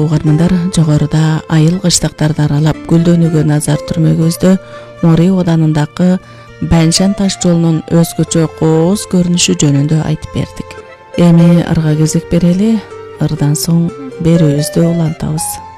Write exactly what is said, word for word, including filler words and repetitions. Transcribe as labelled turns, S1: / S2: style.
S1: Угармандар, жогоруда айыл кыштактарды аралап гүлдөнүүгө назар түрмөгүбүздө Мори оданындагы Бәншан таш жолунун өзгөчө кооз көрүнүшү жөнүндө айтып бердик. Эми ырга кезек берели, ырдан соң берүүбүздү улантабыз.